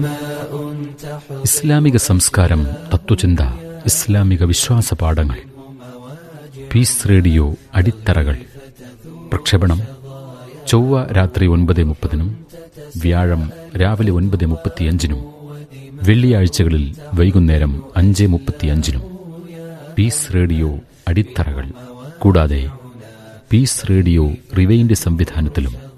ഇസ്ലാമിക സംസ്കാരം, തത്വചിന്ത, ഇസ്ലാമിക വിശ്വാസ പാഠങ്ങൾ. Piece radio അടിത്തറകൾ. പ്രക്ഷേപണം ചൊവ്വ രാത്രി 9:30, വ്യാഴം രാവിലെ 9:35, വെള്ളിയാഴ്ചകളിൽ വൈകുന്നേരം 5:35. Piece radio അടിത്തറകൾ. കൂടാതെ പീസ് റേഡിയോ റിവൈൻഡ് സംവിധാനത്തിലും